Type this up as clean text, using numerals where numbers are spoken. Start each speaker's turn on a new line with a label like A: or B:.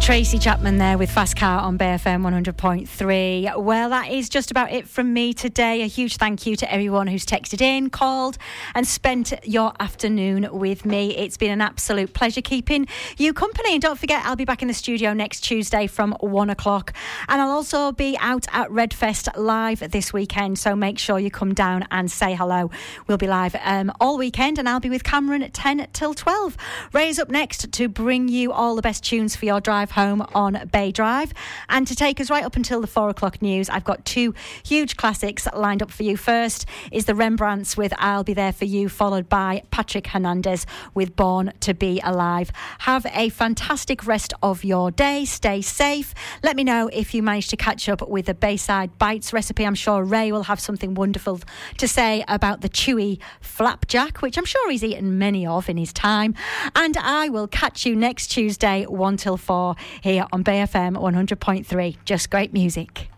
A: Tracy Chapman there with Fast Car on BFM 100.3. Well, that is just about it from me today. A huge thank you to everyone who's texted in, called and spent your afternoon with me. It's been an absolute pleasure keeping you company. And don't forget, I'll be back in the studio next Tuesday from 1 o'clock. And I'll also be out at Redfest live this weekend. So make sure you come down and say hello. We'll be live all weekend, and I'll be with Cameron at 10 till 12. Ray's up next to bring you all the best tunes for your drive home on Bay Drive. And to take us right up until the 4 o'clock news, I've got two huge classics lined up for you. First is the Rembrandts with I'll Be There For You, followed by Patrick Hernandez with Born to Be Alive. Have a fantastic rest of your day. Stay safe. Let me know if you managed to catch up with the Bayside Bites recipe. I'm sure Ray will have something wonderful to say about the chewy flapjack, which I'm sure he's eaten many of in his time. And I will catch you next Tuesday, 1 till 4, here on BFM 100.3. Just great music.